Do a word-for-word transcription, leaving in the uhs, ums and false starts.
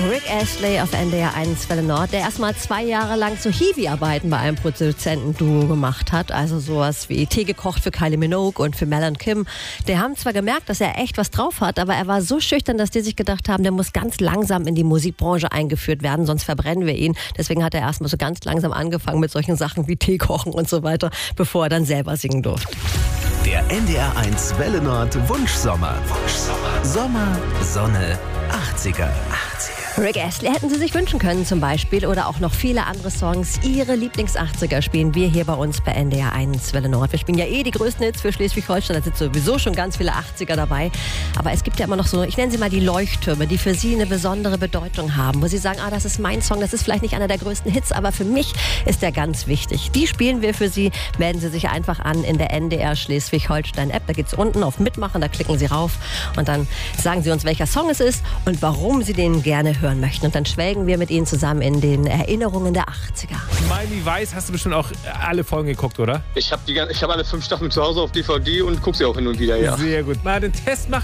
Rick Astley auf N D R eins Welle Nord, der erstmal zwei Jahre lang so Hiwi-Arbeiten bei einem Produzentenduo gemacht hat. Also sowas wie Tee gekocht für Kylie Minogue und für Mel und Kim. Die haben zwar gemerkt, dass er echt was drauf hat, aber er war so schüchtern, dass die sich gedacht haben, der muss ganz langsam in die Musikbranche eingeführt werden, sonst verbrennen wir ihn. Deswegen hat er erstmal so ganz langsam angefangen mit solchen Sachen wie Tee kochen und so weiter, bevor er dann selber singen durfte. Der N D R eins Welle Nord Wunschsommer. Wunschsommer. Sommer, Sonne, achtziger. achtziger. Rick Astley hätten Sie sich wünschen können zum Beispiel oder auch noch viele andere Songs. Ihre Lieblings-achtziger spielen wir hier bei uns bei N D R eins Welle Nord. Wir spielen ja eh die größten Hits für Schleswig-Holstein, da sind sowieso schon ganz viele achtziger dabei. Aber es gibt ja immer noch so, ich nenne sie mal die Leuchttürme, die für Sie eine besondere Bedeutung haben, wo Sie sagen, ah, das ist mein Song, das ist vielleicht nicht einer der größten Hits, aber für mich ist der ganz wichtig. Die spielen wir für Sie. Melden Sie sich einfach an in der N D R Schleswig-Holstein-App. Da geht's unten auf Mitmachen, da klicken Sie rauf und dann sagen Sie uns, welcher Song es ist und warum Sie den gerne hören möchten. Und dann schwelgen wir mit Ihnen zusammen in den Erinnerungen der achtziger. Miami Vice hast du bestimmt auch alle Folgen geguckt, oder? Ich habe hab alle fünf Staffeln zu Hause auf D V D und gucke sie auch hin und wieder, ja. Sehr gut. Mal den Test machen.